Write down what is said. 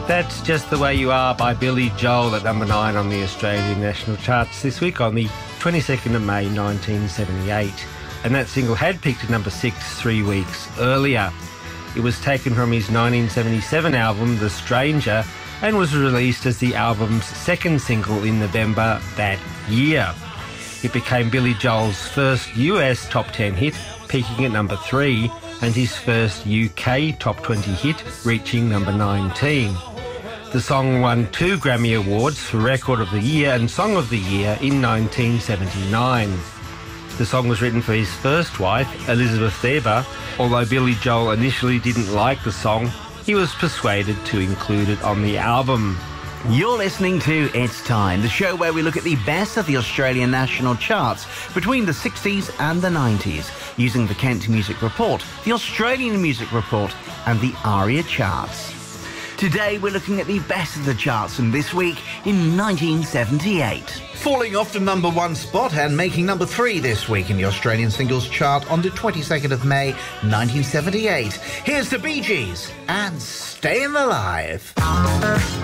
That's Just the Way You Are by Billy Joel at number 9 on the Australian National Charts this week on the 22nd of May 1978. And that single had peaked at number 6 3 weeks earlier. It was taken from his 1977 album The Stranger and was released as the album's second single in November that year. It became Billy Joel's first US top 10 hit, peaking at number 3, and his first UK top 20 hit, reaching number 19. The song won 2 Grammy Awards for Record of the Year and Song of the Year in 1979. The song was written for his first wife, Elizabeth Deba. Although Billy Joel initially didn't like the song, he was persuaded to include it on the album. You're listening to It's Time, the show where we look at the best of the Australian national charts between the 60s and the 90s, using the Kent Music Report, the Australian Music Report, and the ARIA charts. Today we're looking at the best of the charts from this week in 1978. Falling off the number 1 spot and making number 3 this week in the Australian Singles Chart on the 22nd of May 1978. Here's the Bee Gees and Stayin' Alive.